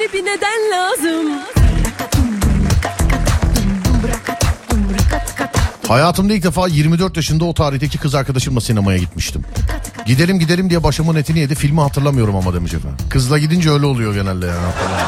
bir neden lazım. Hayatımda ilk defa 24 yaşında o tarihteki kız arkadaşımla sinemaya gitmiştim. Gidelim diye başımın etini yedi. Filmi hatırlamıyorum ama demiş efendim. Kızla gidince öyle oluyor genelde yani.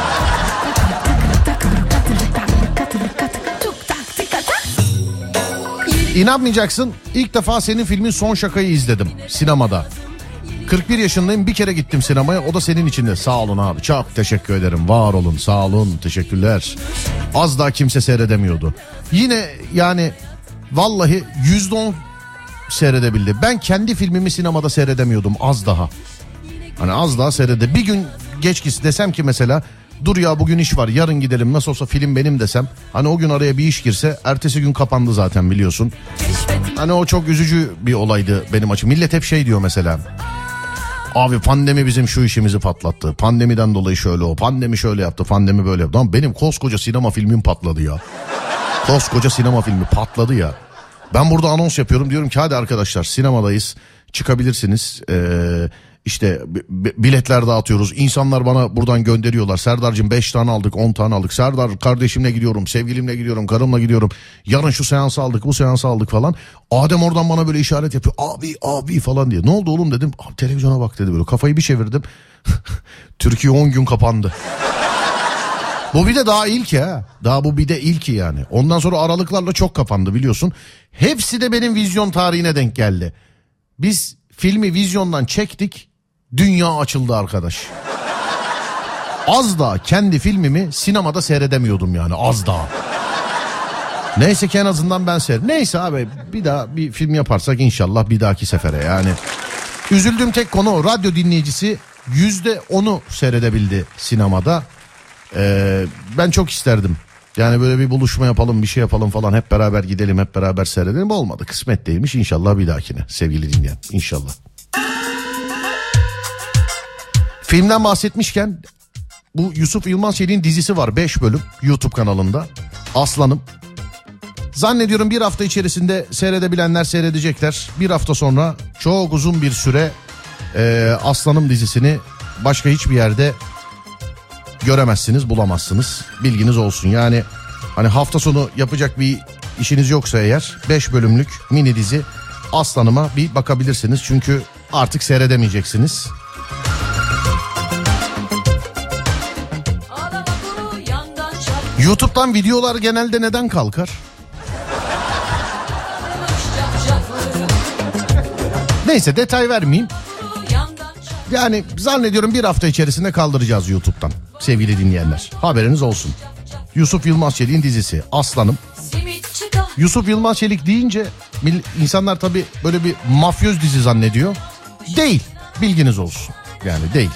İnanmayacaksın, ilk defa senin filmin Son Şakayı izledim sinemada. 41 yaşındayım, bir kere gittim sinemaya, o da senin içinde. Sağ olun abi, çok teşekkür ederim, var olun, sağ olun, teşekkürler. Az daha kimse seyredemiyordu. Yine yani vallahi %10 seyredebildi. Ben kendi filmimi sinemada seyredemiyordum az daha. Hani az daha seyrede. Bir gün geç desem ki mesela, dur ya bugün iş var, yarın gidelim, nasıl olsa film benim desem. Hani o gün araya bir iş girse ertesi gün kapandı zaten, biliyorsun. Hani o çok üzücü bir olaydı benim açım. Millet hep şey diyor mesela. Abi pandemi bizim şu işimizi patlattı. Pandemiden dolayı şöyle o. Pandemi şöyle yaptı. Pandemi böyle yaptı. Lan benim koskoca sinema filmim patladı ya. Koskoca sinema filmi patladı ya. Ben burada anons yapıyorum. Diyorum ki hadi arkadaşlar sinemadayız. Çıkabilirsiniz. İşte biletler dağıtıyoruz. İnsanlar bana buradan gönderiyorlar. Serdar'cığım 5 tane aldık, 10 tane aldık. Serdar kardeşimle gidiyorum, sevgilimle gidiyorum, karımla gidiyorum. Yarın şu seansı aldık, bu seansı aldık falan. Adem oradan bana böyle işaret yapıyor. Abi falan diye. Ne oldu oğlum dedim. Abi televizyona bak dedi böyle. Kafayı bir çevirdim. Türkiye 10 gün kapandı. Bu bir de daha ilki ha. Daha bu bir de ilki yani. Ondan sonra aralıklarla çok kapandı biliyorsun. Hepsi de benim vizyon tarihine denk geldi. Biz filmi vizyondan çektik. Dünya açıldı arkadaş. Az daha kendi filmimi sinemada seyredemiyordum yani, az daha. Neyse ki en azından ben Neyse abi, bir daha bir film yaparsak inşallah bir dahaki sefere yani. Üzüldüğüm tek konu o. Radyo dinleyicisi %10'u seyredebildi sinemada. Ben çok isterdim. Yani böyle bir buluşma yapalım, bir şey yapalım falan, hep beraber gidelim, hep beraber seyredelim. Olmadı, kısmet değilmiş, inşallah bir dahakine sevgili dinleyen, inşallah. Filmden bahsetmişken bu Yusuf Yılmaz Çelik'in dizisi var, 5 bölüm YouTube kanalında, Aslanım. Zannediyorum bir hafta içerisinde seyredebilenler seyredecekler. Bir hafta sonra çok uzun bir süre Aslanım dizisini başka hiçbir yerde göremezsiniz, bulamazsınız. Bilginiz olsun. Yani hani hafta sonu yapacak bir işiniz yoksa eğer 5 bölümlük mini dizi Aslanım'a bir bakabilirsiniz. Çünkü artık seyredemeyeceksiniz. YouTube'dan videolar genelde neden kalkar? Neyse, detay vermeyeyim. Yani zannediyorum bir hafta içerisinde kaldıracağız YouTube'dan sevgili dinleyenler. Haberiniz olsun. Yusuf Yılmaz Çelik'in dizisi Aslanım. Yusuf Yılmaz Çelik deyince insanlar tabii böyle bir mafyoz dizi zannediyor. Değil. Bilginiz olsun. Yani değil.